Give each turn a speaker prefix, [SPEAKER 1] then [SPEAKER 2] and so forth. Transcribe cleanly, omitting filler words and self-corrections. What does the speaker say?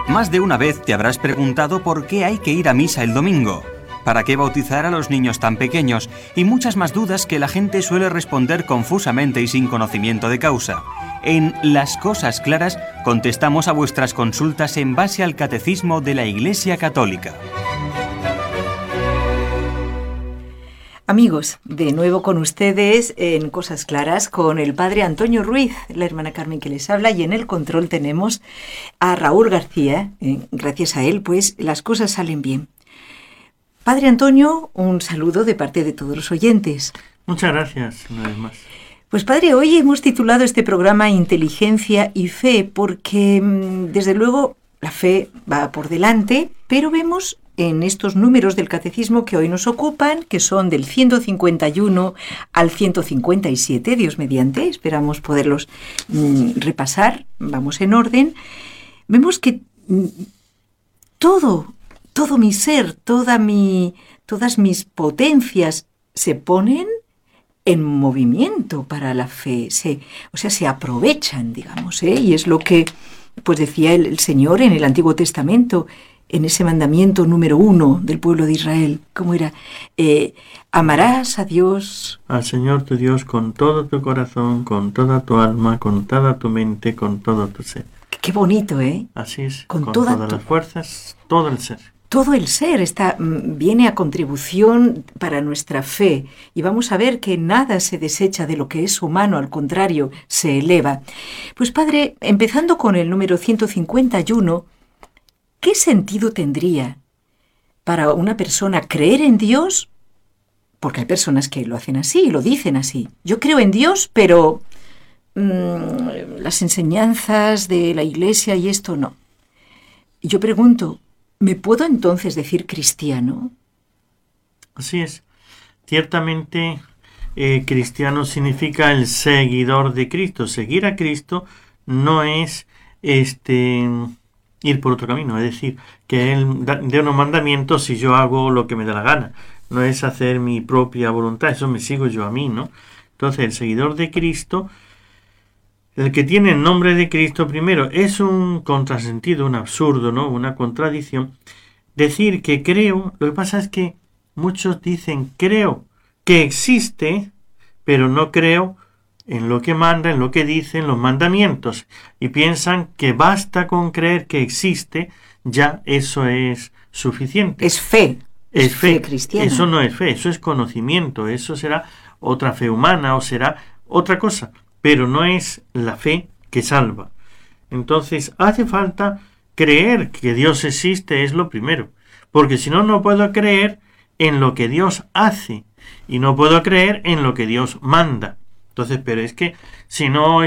[SPEAKER 1] Más de una vez te habrás preguntado por qué hay que ir a misa el domingo, para qué bautizar a los niños tan pequeños y muchas más dudas que la gente suele responder confusamente y sin conocimiento de causa. En Las Cosas Claras contestamos a vuestras consultas en base al Catecismo de la Iglesia Católica.
[SPEAKER 2] Amigos, de nuevo con ustedes en Cosas Claras con el padre Antonio Ruiz, la hermana Carmen que les habla, y en el control tenemos a Raúl García. Gracias a él, pues, las cosas salen bien. Padre Antonio, un saludo de parte de todos los oyentes.
[SPEAKER 3] Muchas gracias, una vez más.
[SPEAKER 2] Pues padre, hoy hemos titulado este programa Inteligencia y Fe porque, desde luego, la fe va por delante, pero vemos en estos números del catecismo que hoy nos ocupan, que son del 151 al 157, Dios mediante, esperamos poderlos repasar, vamos en orden, vemos que todo mi ser, todas mis potencias se ponen en movimiento para la fe, se aprovechan, digamos, y es lo que pues decía el Señor en el Antiguo Testamento, en ese mandamiento número 1 del pueblo de Israel. ¿Cómo era? Amarás a Dios,
[SPEAKER 3] al Señor tu Dios con todo tu corazón, con toda tu alma, con toda tu mente, con todo tu ser.
[SPEAKER 2] Qué bonito, ¿eh?
[SPEAKER 3] Así es,
[SPEAKER 2] con
[SPEAKER 3] todas las fuerzas, todo el ser.
[SPEAKER 2] Todo el ser viene a contribución para nuestra fe, y vamos a ver que nada se desecha de lo que es humano, al contrario, se eleva. Pues padre, empezando con el número 151, ¿qué sentido tendría para una persona creer en Dios? Porque hay personas que lo hacen así, lo dicen así. Yo creo en Dios, pero las enseñanzas de la Iglesia y esto no. Y yo pregunto, ¿me puedo entonces decir cristiano?
[SPEAKER 3] Así es. Ciertamente, cristiano significa el seguidor de Cristo. Seguir a Cristo no es ir por otro camino, es decir, que Él dé unos mandamientos y yo hago lo que me da la gana. No es hacer mi propia voluntad, eso me sigo yo a mí, ¿no? Entonces, el seguidor de Cristo, el que tiene el nombre de Cristo primero, es un contrasentido, un absurdo, ¿no? Una contradicción. Decir que creo, lo que pasa es que muchos dicen creo que existe, pero no creo en lo que manda, en lo que dicen los mandamientos, y piensan que basta con creer que existe, ya eso es suficiente.
[SPEAKER 2] Es fe.
[SPEAKER 3] Es fe
[SPEAKER 2] cristiana.
[SPEAKER 3] Eso no es fe, eso es conocimiento, eso será otra fe humana o será otra cosa, pero no es la fe que salva. Entonces hace falta creer que Dios existe, es lo primero, porque si no, no puedo creer en lo que Dios hace y no puedo creer en lo que Dios manda. Entonces, pero es que si no